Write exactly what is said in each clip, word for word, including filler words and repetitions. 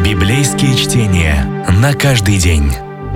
Библейские чтения на каждый день.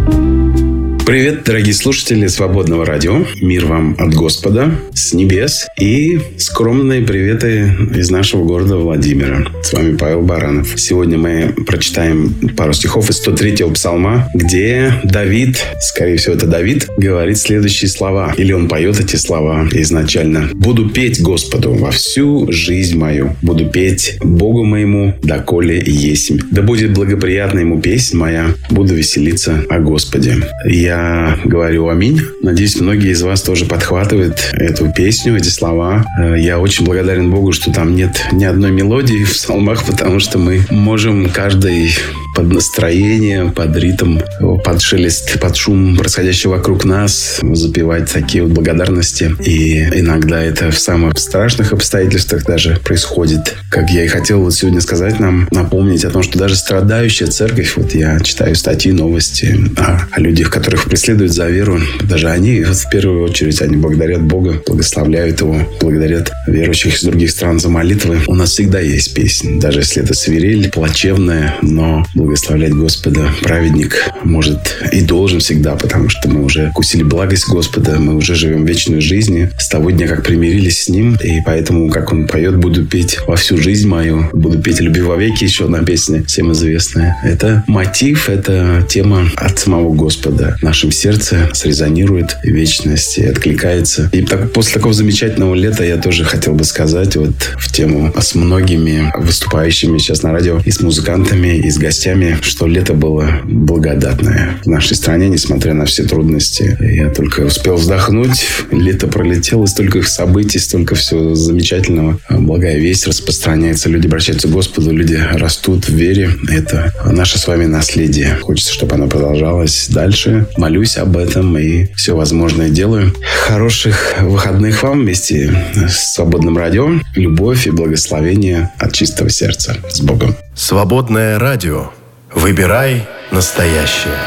Привет, дорогие слушатели Свободного радио. Мир вам от Господа с небес и скромные приветы из нашего города Владимира. С вами Павел Баранов. Сегодня мы прочитаем пару стихов из сто третьего псалма, где Давид, скорее всего, это Давид, говорит следующие слова. Или он поет эти слова изначально. «Буду петь Господу во всю жизнь мою. Буду петь Богу моему, доколе есмь. Да будет благоприятна ему песнь моя. Буду веселиться о Господе». Я Я говорю аминь. Надеюсь, многие из вас тоже подхватывают эту песню, эти слова. Я очень благодарен Богу, что там нет ни одной мелодии в псалмах, потому что мы можем каждый под настроение, под ритм, под шелест, под шум происходящего вокруг нас запевать такие вот благодарности. И иногда это в самых страшных обстоятельствах даже происходит. Как я и хотел вот сегодня сказать нам, напомнить о том, что даже страдающая церковь, вот я читаю статьи, новости о, о людях, которых преследуют за веру, даже они, вот в первую очередь, они благодарят Бога, благословляют Его, благодарят верующих из других стран за молитвы. У нас всегда есть песня, даже если это свирель, плачевная, но благословлять Господа праведник может и должен всегда, потому что мы уже вкусили благость Господа, мы уже живем вечной жизнью с того дня, как примирились с Ним, и поэтому, как Он поет, буду петь во всю жизнь мою, буду петь «Люби вовеки», еще одна песня, всем известная. Это мотив, это тема от самого Господа. В нашем сердце срезонирует вечность и откликается. И так, после такого замечательного лета я тоже хотел бы сказать вот в тему с многими выступающими сейчас на радио и с музыкантами, и с гостями, что лето было благодатное в нашей стране, несмотря на все трудности. Я только успел вздохнуть. Лето пролетело, столько событий, столько всего замечательного. Благая весть распространяется, люди обращаются к Господу, люди растут в вере. Это наше с вами наследие. Хочется, чтобы оно продолжалось дальше. Молюсь об этом и все возможное делаю. Хороших выходных вам вместе с Свободным радио. Любовь и благословение от чистого сердца. С Богом. Свободное радио. Выбирай настоящее.